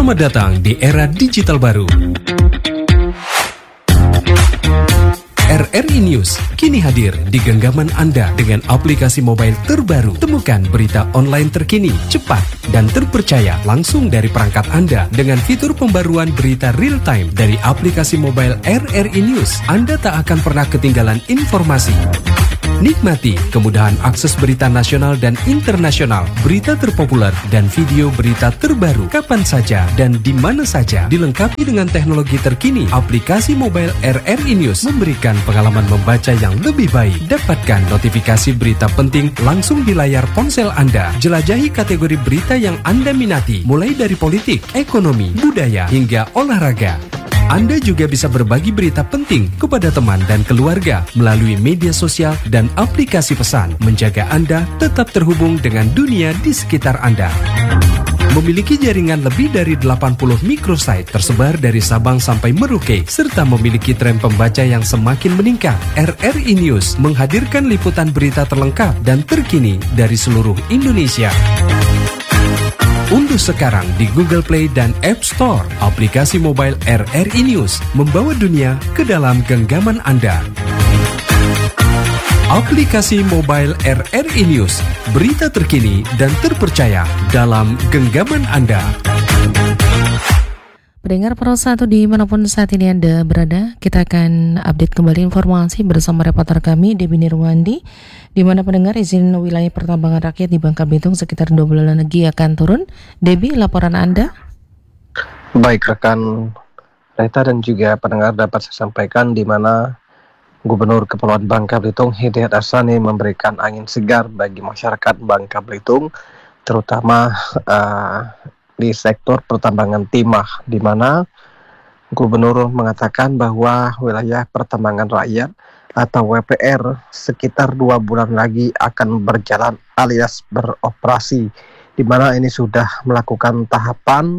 Selamat datang di era digital baru. RRI News kini hadir di genggaman Anda dengan aplikasi mobile terbaru. Temukan berita online terkini, cepat, dan terpercaya langsung dari perangkat Anda dengan fitur pembaruan berita real time dari aplikasi mobile RRI News. Anda tak akan pernah ketinggalan informasi. Nikmati kemudahan akses berita nasional dan internasional, berita terpopuler, dan video berita terbaru kapan saja dan di mana saja. Dilengkapi dengan teknologi terkini, aplikasi mobile RRI News memberikan pengalaman membaca yang lebih baik. Dapatkan notifikasi berita penting langsung di layar ponsel Anda. Jelajahi kategori berita yang Anda minati, mulai dari politik, ekonomi, budaya, hingga olahraga. Anda juga bisa berbagi berita penting kepada teman dan keluarga melalui media sosial dan aplikasi pesan, menjaga Anda tetap terhubung dengan dunia di sekitar Anda. Memiliki jaringan lebih dari 80 microsite tersebar dari Sabang sampai Merauke, serta memiliki tren pembaca yang semakin meningkat. RRI News menghadirkan liputan berita terlengkap dan terkini dari seluruh Indonesia. Unduh sekarang di Google Play dan App Store aplikasi mobile RRI News, membawa dunia ke dalam genggaman Anda. Aplikasi mobile RRI News, berita terkini dan terpercaya dalam genggaman Anda. Pendengar Pro 1 dimanapun saat ini Anda berada, kita akan update kembali informasi bersama reporter kami, Debbie Nirwandi, di mana pendengar izin wilayah pertambangan rakyat di Bangka Belitung sekitar 2 bulan lagi akan turun. Debbie, laporan Anda? Baik rekan Reta dan juga pendengar, dapat saya sampaikan di mana Gubernur Kepulauan Bangka Belitung Hidayat Hassani memberikan angin segar bagi masyarakat Bangka Belitung, terutama di sektor pertambangan timah, di mana Gubernur mengatakan bahwa wilayah pertambangan rakyat atau WPR sekitar 2 bulan lagi akan berjalan alias beroperasi, di mana ini sudah melakukan tahapan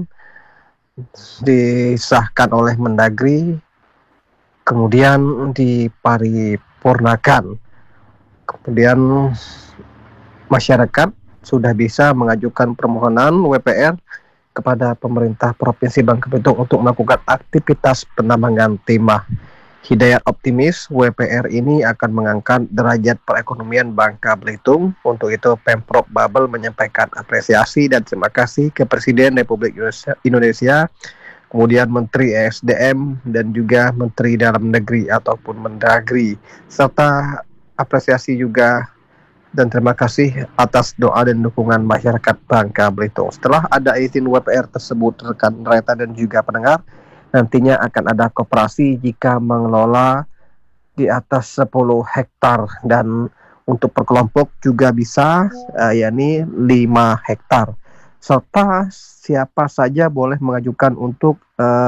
disahkan oleh Mendagri, kemudian diparipurnakan, kemudian masyarakat sudah bisa mengajukan permohonan WPR kepada pemerintah Provinsi Bangka Belitung untuk melakukan aktivitas penambangan timah. Hidayat optimis WPR ini akan mengangkat derajat perekonomian Bangka Belitung. Untuk itu Pemprov Babel menyampaikan apresiasi dan terima kasih ke Presiden Republik Indonesia, kemudian Menteri ESDM dan juga Menteri Dalam Negeri ataupun Mendagri, serta apresiasi juga dan terima kasih atas doa dan dukungan masyarakat Bangka Belitung. Setelah ada izin WPR tersebut, rekan Reta dan juga pendengar, nantinya akan ada koperasi jika mengelola di atas 10 hektar dan untuk per kelompok juga bisa yakni 5 hektar. Serta siapa saja boleh mengajukan untuk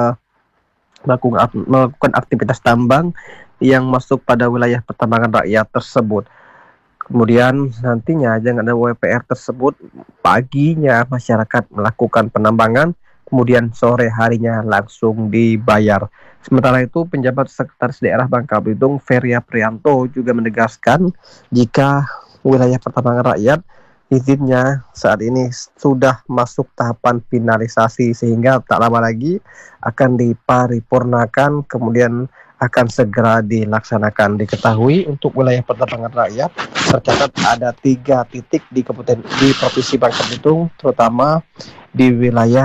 melakukan aktivitas tambang yang masuk pada wilayah pertambangan rakyat tersebut. Kemudian nantinya dengan ada WPR tersebut, paginya masyarakat melakukan penambangan, kemudian sore harinya langsung dibayar. Sementara itu penjabat Sekretaris Daerah Bangka Belitung Ferry Prianto juga menegaskan jika wilayah pertambangan rakyat izinnya saat ini sudah masuk tahapan finalisasi, sehingga tak lama lagi akan diparipurnakan, kemudian akan segera dilaksanakan. Diketahui untuk wilayah pertambangan rakyat tercatat ada 3 titik di Provinsi Bangka Belitung, terutama di wilayah,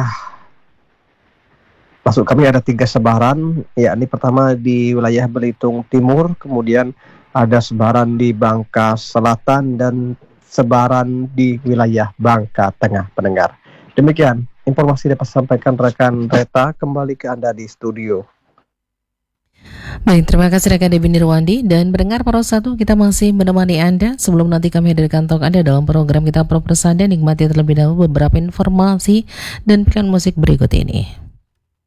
maksud kami ada 3 sebaran, yakni pertama di wilayah Belitung Timur, kemudian ada sebaran di Bangka Selatan dan sebaran di wilayah Bangka Tengah. Pendengar, demikian informasi dapat sampaikan rekan Reta, kembali ke Anda di studio. Baik, terima kasih rekan Debbie Nirwandi. Dan pendengar Pro 1, kita masih menemani Anda sebelum nanti kami hadirkan talk Anda dalam program kita Pro Persada. Nikmati terlebih dahulu beberapa informasi dan pilihan musik berikut ini.